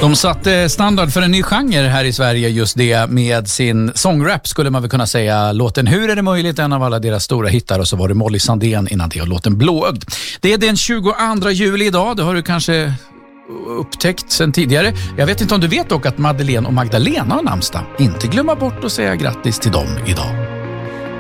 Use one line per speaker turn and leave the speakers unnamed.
De satte standard för en ny genre här i Sverige, just det, med sin sångrap skulle man väl kunna säga. Låten Hur är det möjligt, en av alla deras stora hittar, och så var det Molly Sandén innan det och låten Blåögd. Det är den 22 juli idag, det har du kanske upptäckt sen tidigare. Jag vet inte om du vet dock att Madeleine och Magdalena har namnsdag. Inte glömma bort att säga grattis till dem idag.